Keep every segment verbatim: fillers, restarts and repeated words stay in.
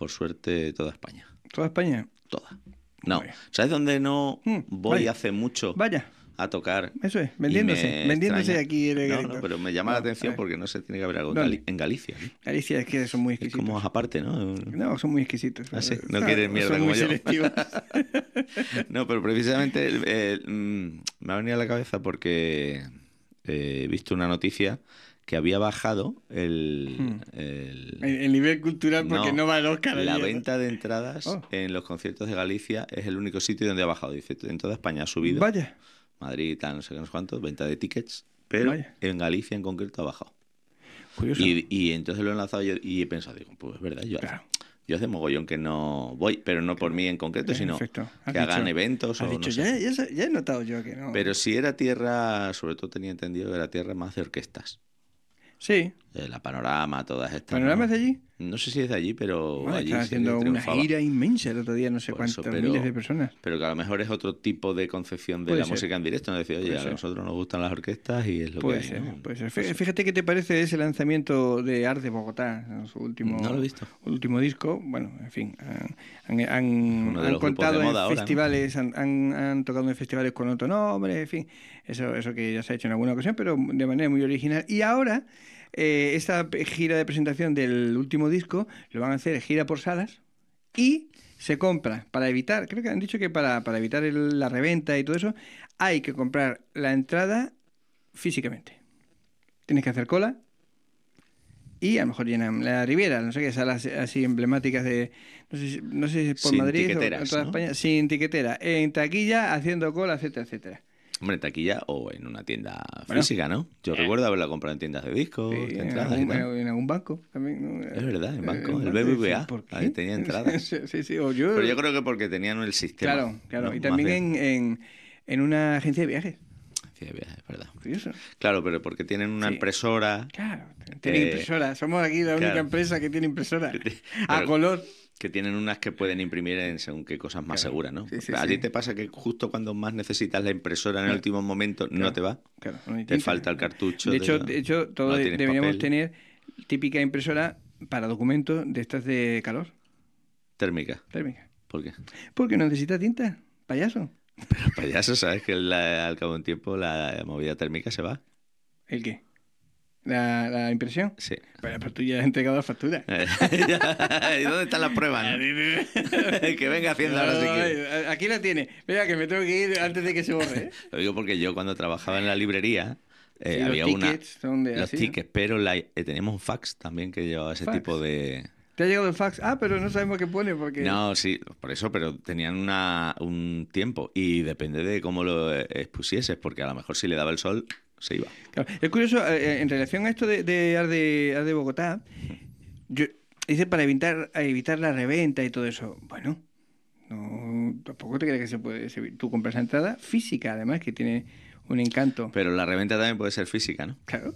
por suerte, toda España. ¿Toda España? Toda. No. Vaya. ¿Sabes dónde no Mm, voy vaya. hace mucho Vaya. a tocar? Eso es, Y vendiéndose, me vendiéndose extraña. aquí el No, grito. no, pero me llama No, la a atención ver. porque no se tiene que haber algo en ¿Dónde? Gali- en Galicia, ¿no? Galicia es que son muy Es exquisitos. como aparte, ¿no? No, son muy exquisitos. Ah, sí, no Ah, quieren mierda son como muy yo. selectivos. No, pero precisamente eh, mm, me ha venido a la cabeza porque eh, he visto una noticia que había bajado el... Hmm. el- El, el nivel cultural porque no, no, va el Oscar la allí, ¿no? venta de entradas Oh. en los conciertos de Galicia es el único sitio donde ha bajado. Dice, en toda España ha subido, Vaya, Madrid, tal, no sé qué, no sé cuántos, venta de tickets, pero Vaya. en Galicia en concreto ha bajado. curioso. Y, y entonces lo he lanzado yo y he pensado, digo, pues es verdad, yo, Claro. yo hace mogollón que no voy, pero no por mí en concreto, sino Perfecto. Has que hagan dicho- eventos Has o dicho, no sé. ya, ya, sa- ya he notado yo que no. Pero si era tierra, sobre todo tenía entendido que era tierra más de orquestas. Sí, Eh, La Panorama, todas estas. ¿Panorama ¿no? es de allí? No sé si es de allí, pero Bueno, allí están sí que haciendo una triunfaba. gira inmensa el otro día, no sé Por cuántos eso, pero- miles de personas. Pero que a lo mejor es otro tipo de concepción de Puede la ser. música en directo. No decir, oye, Puede a ser. nosotros nos gustan las orquestas y es lo Puede que hay. ser, ¿no? puede ser. No Fí- sé. Fíjate qué te parece ese lanzamiento de Art de Bogotá, en su último, No lo he visto. último disco. Bueno, en fin, han, han- han- Uno de han los grupos contado de moda en ahora, ¿no? festivales, han, han- han tocado en festivales con otro nombre, en fin, eso, eso que ya se ha hecho en alguna ocasión, pero de manera muy original. Y ahora, eh, esta pe- gira de presentación del último disco lo van a hacer gira por salas y se compra para evitar, creo que han dicho que para, para evitar el- la reventa y todo eso, hay que comprar la entrada físicamente. Tienes que hacer cola y a lo mejor llenan la Riviera, no sé qué, salas así emblemáticas de, no sé si, no sé si es por Sin Madrid o tiqueteras, en toda ¿no? España, sin tiquetera, en taquilla, haciendo cola, etcétera, etcétera. Hombre, en taquilla o en una tienda Bueno. física, ¿no? Yo recuerdo haberla comprado en tiendas de discos, Sí, de en, entradas y algún, tal. en algún banco también. ¿no? Es verdad, en banco, el banco, B B V A, sí, ¿por qué? ahí tenía entradas. sí, sí, sí, o yo... Pero yo creo que porque tenían el sistema. Claro, claro, ¿no? y Más también bien. en, en, en una agencia de viajes. Sí, es verdad. Curioso. Claro, pero porque tienen una Sí. impresora Claro, tiene Eh, impresora. Somos aquí la única claro. empresa que tiene impresora. A Pero- color. que tienen unas que pueden imprimir en según qué cosas más Claro. seguras, ¿no? Sí, sí, ¿A sí. ti te pasa que justo cuando más necesitas la impresora en el Claro. último momento no Claro. te va? Claro, no hay Te tinta. falta el cartucho. De de- hecho, de hecho todos no de- tienes deberíamos papel. tener típica impresora para documentos de estas de calor Térmica. térmica. ¿Por qué? Porque no necesita tinta, payaso. Pero payaso, sabes que la- al cabo de un tiempo la movida térmica se va. ¿El qué? ¿La, la impresión? Sí. Bueno, pero tú ya has entregado la factura. ¿Y dónde están las pruebas? no? Que venga haciendo ahora si quiere. Ay, aquí la tiene. Venga, que me tengo que ir antes de que se borre. ¿eh? Lo digo porque yo cuando trabajaba en la librería eh, Sí, los había una... tickets son de Los así, ¿no? tickets, pero la- eh, teníamos un fax también que llevaba ese Fax. tipo de... ¿Te ha llegado el fax? Ah, pero no sabemos qué pone porque... No, sí, por eso, pero tenían una, un tiempo y depende de cómo lo eh, expusieses, porque a lo mejor si le daba el sol, se iba. Claro. Es curioso, eh, en relación a esto de, de Ar de, Ar de Bogotá, yo, dice para evitar, a evitar la reventa y todo eso. Bueno, no, tampoco te crees que se puede... se- tú compras la entrada física, además, que tiene un encanto. Pero la reventa también puede ser física, ¿no? Claro.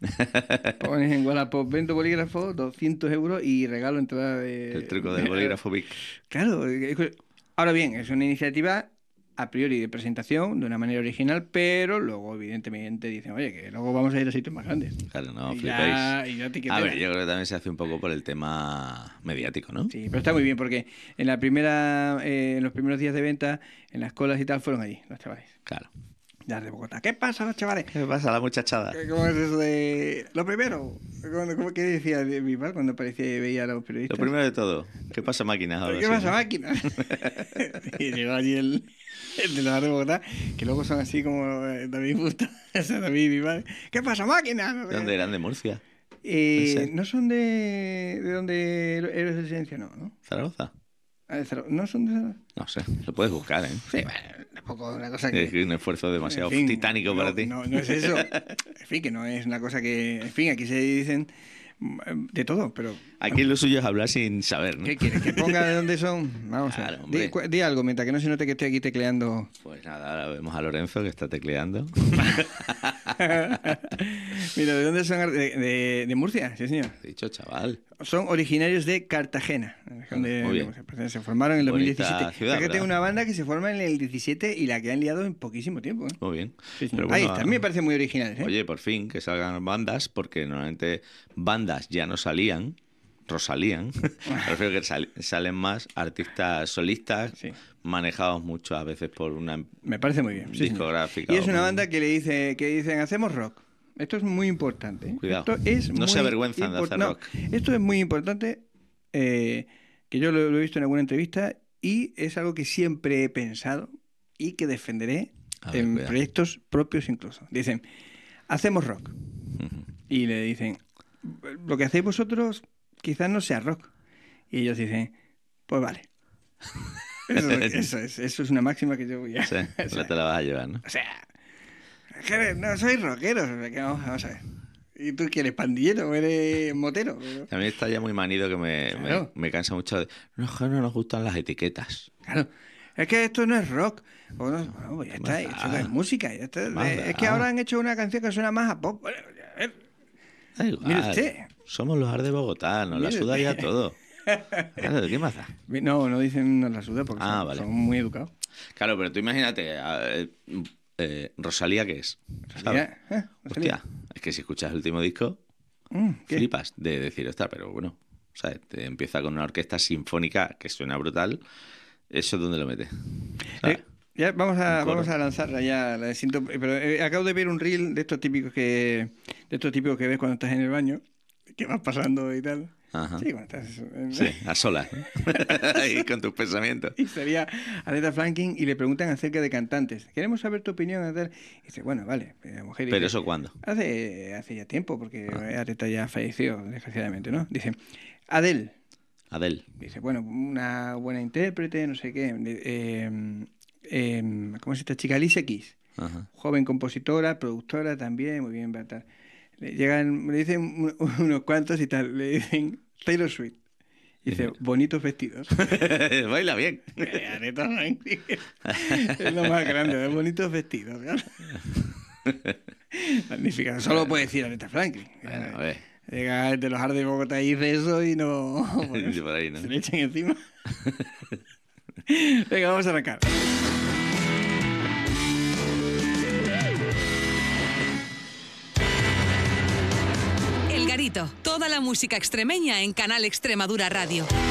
Pones en Wallapop, vendo bolígrafo, doscientos euros y regalo entrada de... El truco del bolígrafo Bic. Claro. es que- Ahora bien, es una iniciativa a priori de presentación, de una manera original, pero luego evidentemente dicen, oye, que luego vamos a ir a sitios más grandes. Claro, no y, flipéis. ya, y ya tiquetera. A ver, yo creo que también se hace un poco por el tema mediático, ¿no? Sí, pero está muy bien porque en la primera, eh, en los primeros días de venta, en las colas y tal, fueron allí los chavales. Claro. De Ar de Bogotá. ¿Qué pasa, los chavales? ¿Qué pasa, la muchachada? ¿Cómo es eso de...? Lo primero, ¿cómo, cómo- qué decía Bisbal cuando aparecía y veía a los Lo periodistas? primero de todo, ¿qué pasa, máquinas? Algo ¿Qué así, pasa, ¿no? máquina? Y llegó allí el, el de los Ar de Bogotá, que luego son así como eh, David Busto, ese David Bisbal. ¿Qué pasa, máquina? No sé ¿De dónde eran? ¿De Murcia? Eh, No sé. no son de, de donde Héroes del Silencio, no, ¿no? ¿Zaragoza? Ah, de Zara- ¿No son de Zaragoza? No sé, lo puedes buscar, ¿eh? Sí, bueno, tampoco una cosa que... Es un esfuerzo demasiado en fin, titánico no, para ti. No, no es eso. En fin, que no es una cosa que... En fin, aquí se dicen mm, de todo, pero... Aquí lo suyo es hablar sin saber, ¿no? ¿Qué quieres? ¿Que ponga de dónde son? Vamos Claro, a ver. hombre. Di, cu- di algo, mientras que no se note que estoy aquí tecleando. Pues nada, ahora vemos a Lorenzo que está tecleando. Mira, ¿de dónde son? De, de- de Murcia, sí, señor. He dicho, chaval. Son originarios de Cartagena. de- Muy bien. de- se formaron en el Bonita dos mil diecisiete. ciudad, Fíjate, ¿verdad? una banda que se forma en el diecisiete y la que han liado en poquísimo tiempo. ¿eh? Muy bien. Sí, señor. Pero Ahí bueno, está, a mí me parece muy original. ¿eh? Oye, por fin, que salgan bandas, porque normalmente bandas ya no salían Rosalían, prefiero que sal, salen más artistas solistas, Sí. manejados mucho a veces por una Me parece muy bien. Sí, señor. discográfica. Y es o una muy- banda que le dice, que dicen, hacemos rock. Esto es muy importante. ¿eh? Cuidado. Esto es No se muy avergüenzan de impor- hacer no, rock. Esto es muy importante, eh, que yo lo, lo he visto en alguna entrevista y es algo que siempre he pensado y que defenderé A ver, en cuidado. proyectos propios incluso. Dicen, hacemos rock. Ujú. Y le dicen, lo que hacéis vosotros quizás no sea rock. Y ellos dicen, pues vale. Eso, es- eso es, eso es una máxima que yo voy a... Sí, o sea, no te la vas a llevar, ¿no? o sea, es que no soy rockero. o sea, que vamos, vamos a ver. ¿Y tú qué eres, pandillero o eres motero? También está ya muy manido que me, Claro. me, me cansa mucho de... No, es que no nos gustan las etiquetas. Claro. Es que esto no es rock. O no, bueno, pues ya está, Más esto da. es música. Ya está. Más Eh, Es da. que ahora han hecho una canción que suena más a pop. Bueno, a ver, Da igual. Mire usted. Somos los Ar de Bogotá, nos la Mire suda ya usted. todo. Claro, ¿qué más da? no, no dicen no la suda porque Ah, son, vale. son muy educados. Claro, pero tú imagínate, eh, eh, Rosalía, ¿qué es? ¿Sabes? Mira, ¿eh? Rosalía. Hostia, es que si escuchas el último disco, Mm, ¿qué? flipas de decir, ostras, pero bueno, ¿sabes? Te empieza con una orquesta sinfónica que suena brutal. ¿Eso es donde lo mete? ¿Sabes? Eh, ya vamos a, Un coro. vamos a lanzarla ya. La de Sinto- pero eh, acabo de ver un reel de estos típicos que de estos típicos que ves cuando estás en el baño, que vas pasando y tal. Ajá. Sí, cuando estás en- Sí, a solas, ¿no? Ahí con tus pensamientos. Y sería Aretha Franklin y le preguntan acerca de cantantes. Queremos saber tu opinión. Aretha. Y dice, bueno, vale. La mujer dice, ¿Pero eso cuándo? hace, hace ya tiempo, porque Ah. Aretha ya falleció, desgraciadamente, ¿no? Dice, Adele. Adele. Dice, bueno, una buena intérprete, no sé qué. Eh, eh, ¿Cómo es esta chica? Alicia Keys. Ajá. Joven compositora, productora también, muy bien, va a estar. Le llegan, le dicen un- unos cuantos y tal, le dicen Taylor Swift. Y dice, bonitos vestidos. Baila bien. Eh, Aretha Franklin es lo más grande, de bonitos vestidos. ¿Verdad? Magnífica, solo puede decir Aretha Franklin. Bueno, a ver. Llega el de los Ar de Bogotá y dice eso y no. bueno, Por ahí, ¿no? se le echan encima. Venga, vamos a arrancar. El Garito, toda la música extremeña en Canal Extremadura Radio.